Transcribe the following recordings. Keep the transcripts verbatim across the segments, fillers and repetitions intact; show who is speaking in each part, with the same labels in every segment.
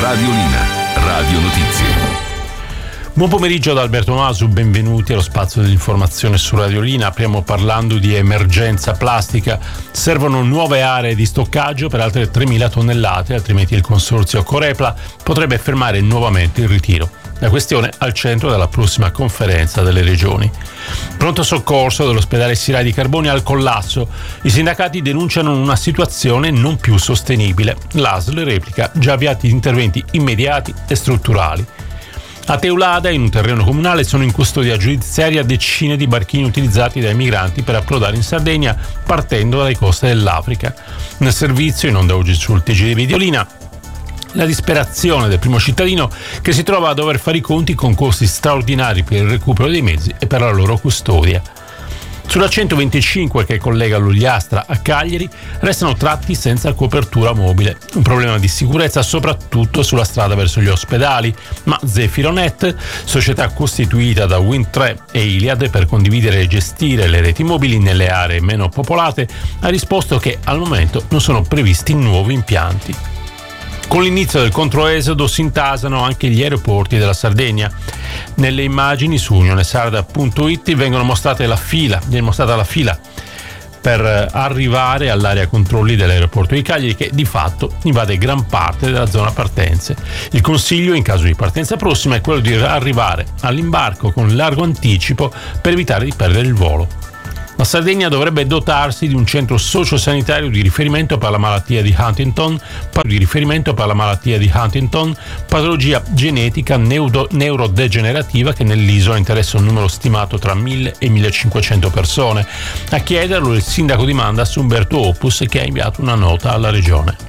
Speaker 1: Radiolina, Radio Notizie.
Speaker 2: Buon pomeriggio da Alberto Masu, benvenuti allo spazio dell'informazione su Radiolina. Apriamo parlando di emergenza plastica. Servono nuove aree di stoccaggio per altre tremila tonnellate, altrimenti il consorzio Corepla potrebbe fermare nuovamente il ritiro. La questione al centro della prossima conferenza delle regioni. Pronto soccorso dell'ospedale Sirai di Carboni al collasso. I sindacati denunciano una situazione non più sostenibile. L'A S L replica già avviati interventi immediati e strutturali. A Teulada, in un terreno comunale, sono in custodia giudiziaria decine di barchini utilizzati dai migranti per approdare in Sardegna partendo dalle coste dell'Africa. Nel servizio, in onda oggi sul T G di Videolina, la disperazione del primo cittadino che si trova a dover fare i conti con costi straordinari per il recupero dei mezzi e per la loro custodia. Sulla centoventicinque che collega l'Ogliastra a Cagliari restano tratti senza copertura mobile, un problema di sicurezza soprattutto sulla strada verso gli ospedali, ma Zefironet, società costituita da Wind tre e Iliad per condividere e gestire le reti mobili nelle aree meno popolate, ha risposto che al momento non sono previsti nuovi impianti. Con l'inizio del controesodo si intasano anche gli aeroporti della Sardegna. Nelle immagini su unionesarda punto it vengono mostrate la fila, viene mostrata la fila per arrivare all'area controlli dell'aeroporto di Cagliari, che di fatto invade gran parte della zona partenze. Il consiglio in caso di partenza prossima è quello di arrivare all'imbarco con largo anticipo per evitare di perdere il volo. La Sardegna dovrebbe dotarsi di un centro sociosanitario di riferimento per la malattia di Huntington, di riferimento per la malattia di Huntington, patologia genetica neuro- neurodegenerativa che nell'isola interessa un numero stimato tra mille e millecinquecento persone. A chiederlo il sindaco di Mandas, Umberto Opus, che ha inviato una nota alla regione.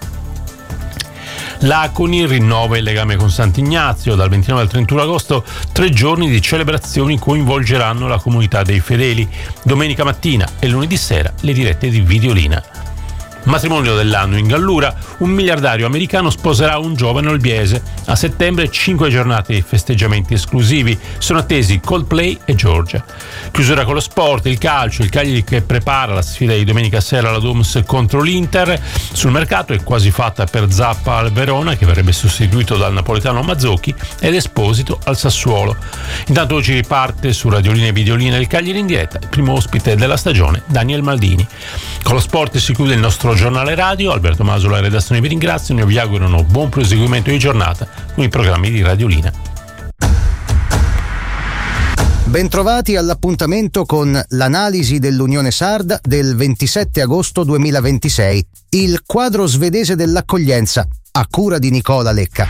Speaker 2: L'Aconi rinnova il legame con Sant'Ignazio. Dal ventinove al trentuno agosto tre giorni di celebrazioni coinvolgeranno la comunità dei fedeli. Domenica mattina e lunedì sera le dirette di Videolina. Matrimonio dell'anno in Gallura, un miliardario americano sposerà un giovane olbiese. A settembre cinque giornate di festeggiamenti esclusivi, sono attesi Coldplay e Georgia. Chiusura con lo sport, il calcio, il Cagliari che prepara la sfida di domenica sera alla Domus contro l'Inter. Sul mercato è quasi fatta per Zappa al Verona, che verrebbe sostituito dal napoletano Mazzocchi, ed Esposito al Sassuolo. Intanto oggi riparte su Radiolina e Videolina il Cagliari in diretta, il primo ospite della stagione, Daniel Maldini. Con lo sport si chiude il nostro giornale radio. Alberto Masu, la redazione vi ringraziano e vi augurano buon proseguimento di giornata con i programmi di Radiolina.
Speaker 3: Bentrovati all'appuntamento con l'analisi dell'Unione Sarda del ventisette agosto duemilaventisei, il quadro svedese dell'accoglienza, a cura di Nicola Lecca.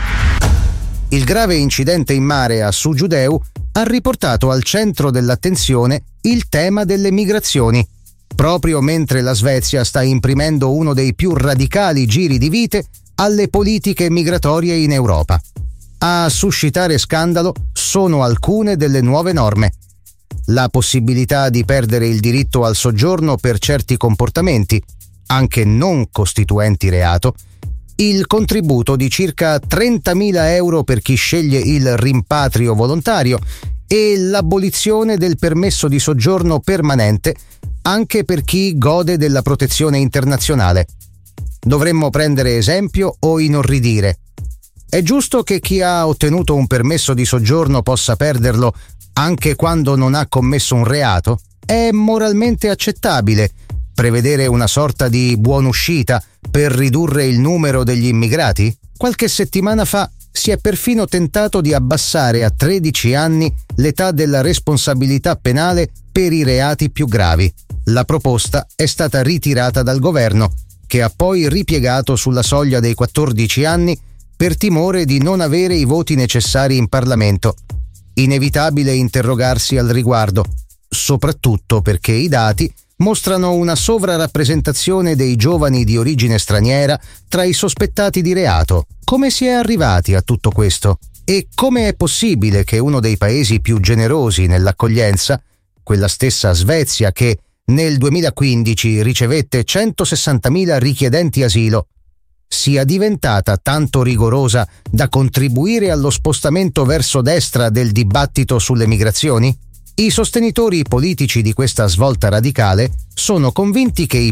Speaker 3: Il grave incidente in mare a Sugiudeu ha riportato al centro dell'attenzione il tema delle migrazioni, proprio mentre la Svezia sta imprimendo uno dei più radicali giri di vite alle politiche migratorie in Europa. A suscitare scandalo sono alcune delle nuove norme. La possibilità di perdere il diritto al soggiorno per certi comportamenti, anche non costituenti reato, il contributo di circa trentamila euro per chi sceglie il rimpatrio volontario e l'abolizione del permesso di soggiorno permanente anche per chi gode della protezione internazionale. Dovremmo prendere esempio o inorridire? È giusto che chi ha ottenuto un permesso di soggiorno possa perderlo anche quando non ha commesso un reato? È moralmente accettabile prevedere una sorta di buonuscita per ridurre il numero degli immigrati? Qualche settimana fa si è perfino tentato di abbassare a tredici anni l'età della responsabilità penale per i reati più gravi. La proposta è stata ritirata dal governo, che ha poi ripiegato sulla soglia dei quattordici anni per timore di non avere i voti necessari in Parlamento. Inevitabile interrogarsi al riguardo, soprattutto perché i dati mostrano una sovrarappresentazione dei giovani di origine straniera tra i sospettati di reato. Come si è arrivati a tutto questo? E come è possibile che uno dei paesi più generosi nell'accoglienza, quella stessa Svezia che nel duemilaquindici ricevette centosessantamila richiedenti asilo, sia diventata tanto rigorosa da contribuire allo spostamento verso destra del dibattito sulle migrazioni? I sostenitori politici di questa svolta radicale sono convinti che i